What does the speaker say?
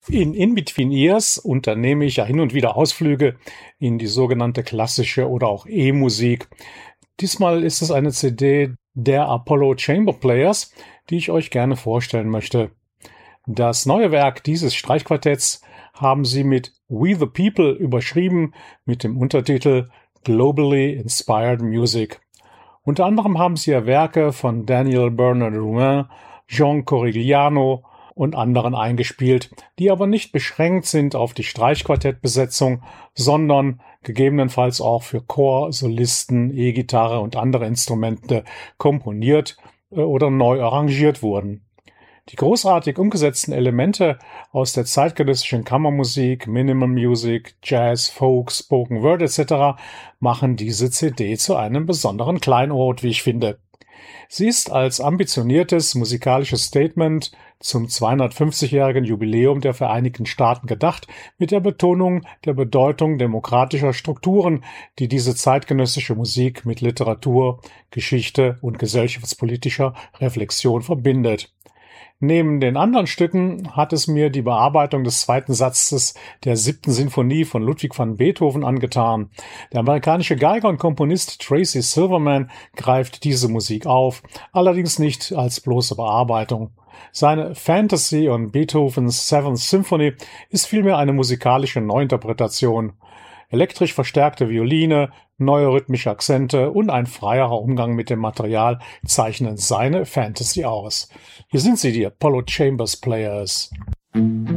In In-Between Years unternehme ich ja hin und wieder Ausflüge in die sogenannte klassische oder auch E-Musik. Diesmal ist es eine CD der Apollo Chamber Players, die ich euch gerne vorstellen möchte. Das neue Werk dieses Streichquartetts haben sie mit We the People überschrieben mit dem Untertitel Globally Inspired Music. Unter anderem haben sie ja Werke von Daniel Bernard-Rouin, John Corigliano und anderen eingespielt, die aber nicht beschränkt sind auf die Streichquartettbesetzung, sondern gegebenenfalls auch für Chor, Solisten, E-Gitarre und andere Instrumente komponiert oder neu arrangiert wurden. Die großartig umgesetzten Elemente aus der zeitgenössischen Kammermusik, Minimal Music, Jazz, Folk, Spoken Word etc. machen diese CD zu einem besonderen Kleinod, wie ich finde. Sie ist als ambitioniertes musikalisches Statement zum 250-jährigen Jubiläum der Vereinigten Staaten gedacht, mit der Betonung der Bedeutung demokratischer Strukturen, die diese zeitgenössische Musik mit Literatur, Geschichte und gesellschaftspolitischer Reflexion verbindet. Neben den anderen Stücken hat es mir die Bearbeitung des zweiten Satzes der 7. Sinfonie von Ludwig van Beethoven angetan. Der amerikanische Geiger und Komponist Tracy Silverman greift diese Musik auf, allerdings nicht als bloße Bearbeitung. Seine Fantasy und Beethovens 7th Symphony ist vielmehr eine musikalische Neuinterpretation. Elektrisch verstärkte Violine, neue rhythmische Akzente und ein freierer Umgang mit dem Material zeichnen seine Fantasy aus. Hier sind sie, die Apollo Chambers Players.